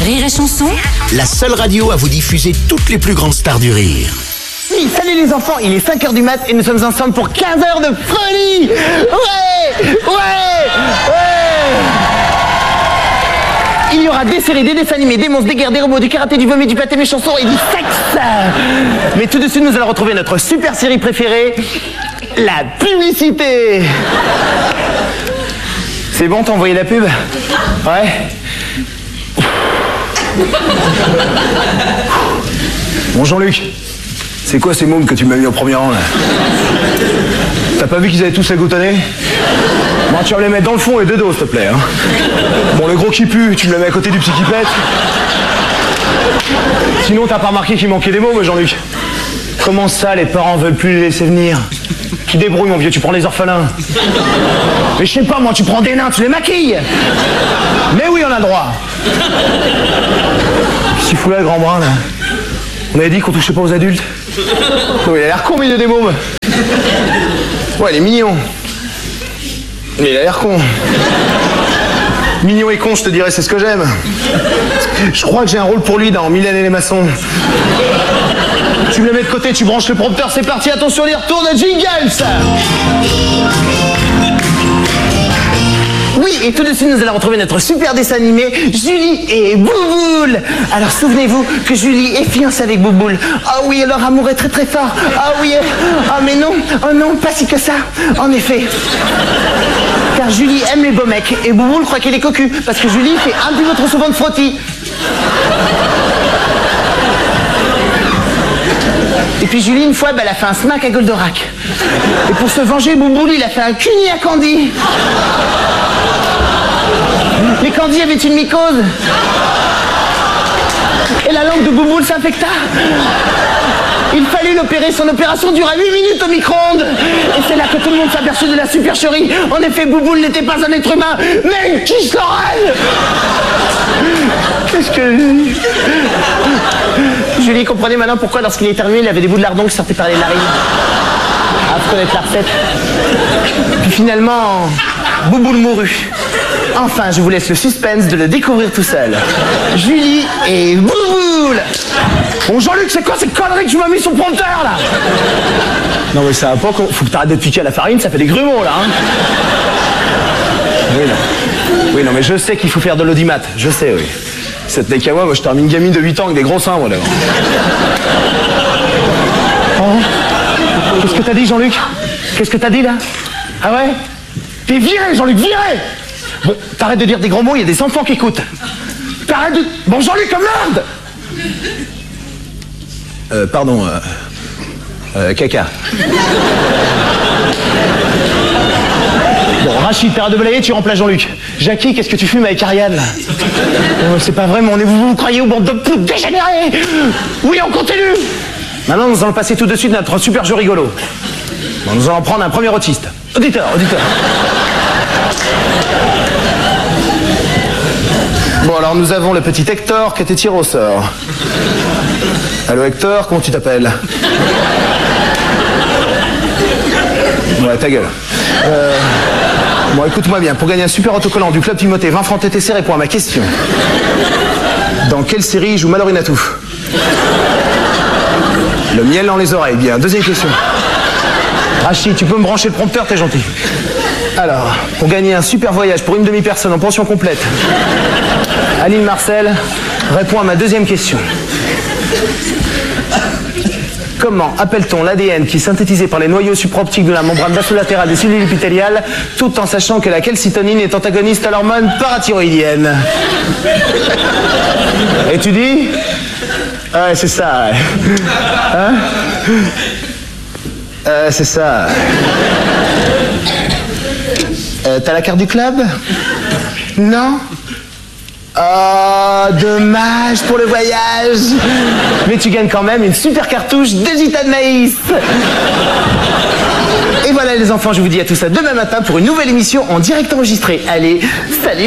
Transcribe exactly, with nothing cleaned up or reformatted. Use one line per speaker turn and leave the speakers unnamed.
Rire et Chanson,
la seule radio à vous diffuser toutes les plus grandes stars du rire.
Oui, salut les enfants, il est cinq heures du mat et nous sommes ensemble pour quinze heures de folie. Ouais, ouais, ouais. Il y aura des séries, des dessins animés, des monstres, des guerres, des robots, du karaté, du vomi, du pâté, des chansons et du sexe. Mais tout de suite, nous allons retrouver notre super série préférée, la publicité. C'est bon, t'as envoyé la pub? Ouais.
Bon Jean-Luc, c'est quoi ces mômes que tu m'as mis au premier rang là? T'as pas vu qu'ils avaient tous la goutte à nez? Bon, tu vas les mettre dans le fond et de dos s'il te plaît hein. Bon, le gros qui pue, tu me le mets à côté du petit qui pète. Sinon t'as pas remarqué qu'il manquait des mômes Jean-Luc?
Comment ça, les parents veulent plus les laisser venir? Tu débrouilles mon vieux, tu prends les orphelins. Mais je sais pas moi, tu prends des nains, tu les maquilles. Mais oui, on a le droit.
Qu'est-ce qu'il fout là le grand brin là? On avait dit qu'on touchait pas aux adultes.
Oh, il a l'air con au milieu des mômes. Ouais, il est mignon. Mais il a l'air con.
Mignon et con, je te dirais, c'est ce que j'aime. Je crois que j'ai un rôle pour lui dans Mylène et les maçons.
Tu me le mets de côté, tu branches le prompteur, c'est parti, attention, les retours de jingles. Oui, et tout de suite, nous allons retrouver notre super dessin animé, Julie et Bouboule. Alors, souvenez-vous que Julie est fiancée avec Bouboule. Ah oui, leur amour est très très fort. Ah oui, ah mais non, oh non, pas si que ça. En effet. Car Julie aime les beaux mecs et Bouboule croit qu'elle est cocu, parce que Julie fait un peu trop souvent de frottis. Et puis Julie, une fois, bah, elle a fait un smack à Goldorak. Et pour se venger, Bouboule, il a fait un cuni à Candy. Mais Candy avait une mycose. Et la langue de Bouboule s'infecta. Il fallut l'opérer. Son opération dura huit minutes au micro-ondes. Et c'est là que tout le monde s'aperçut de la supercherie. En effet, Bouboule n'était pas un être humain, mais une quiche Lorraine. Qu'est-ce que... Julie comprenait maintenant pourquoi, lorsqu'il éternuait, il avait des bouts de lardon qui sortaient par les narines. Ah, faut connaître la recette. Puis finalement, Bouboule mourut. Enfin, je vous laisse le suspense de le découvrir tout seul. Julie et Bouboule. Bon, Jean-Luc, c'est quoi cette connerie que tu m'as mis sur le prompteur, là?
Non mais ça va pas, faut que t'arrêtes de piquer à la farine, ça fait des grumeaux, là, hein.
Oui, non. Oui, non, mais je sais qu'il faut faire de l'audimat. Je sais, oui.
Ça tenait qu'à moi, moi je t'ai remis une gamine de huit ans avec des gros seins, moi, d'abord.
Oh. Qu'est-ce que t'as dit, Jean-Luc? Qu'est-ce que t'as dit, là? Ah ouais? T'es viré, Jean-Luc, viré! Bon, t'arrêtes de dire des gros mots, il y a des enfants qui écoutent. T'arrêtes de... Bon, Jean-Luc, comme merde!
Euh, pardon, euh... Euh, caca.
Bon, Rachid, t'arrêtes de balayer, tu remplaces Jean-Luc. Jackie, qu'est-ce que tu fumes avec Ariane, là? Oh, c'est pas vrai, mais on est... vous vous croyez au bande de putes dégénérés? Oui, on continue! Maintenant, nous allons passer tout de suite notre super jeu rigolo. Bon, nous allons prendre un premier autiste. Auditeur, auditeur. Bon, alors nous avons le petit Hector qui a été tiré au sort.
Allô Hector, comment tu t'appelles? Ouais, ta gueule. Euh... Bon, écoute-moi bien, pour gagner un super autocollant du Club Timothée, vingt francs T T C, réponds à ma question. Dans quelle série joue Mallory Natouf? Le miel dans les oreilles, bien. Deuxième question.
Rachid, tu peux me brancher le prompteur, t'es gentil. Alors, pour gagner un super voyage pour une demi-personne en pension complète, Aline Marcel, réponds à ma deuxième question. Comment appelle-t-on l'A D N qui est synthétisé par les noyaux supraoptiques de la membrane bassolatérale des cellules épithéliales, tout en sachant que la calcitonine est antagoniste à l'hormone parathyroïdienne? Et tu dis? Ouais, c'est ça, ouais. Hein? Euh, c'est ça. Euh, t'as la carte du club? Non? Oh, dommage pour le voyage. Mais tu gagnes quand même une super cartouche de Gita de maïs. Et voilà les enfants, je vous dis à tous à demain matin pour une nouvelle émission en direct enregistrée. Allez, salut!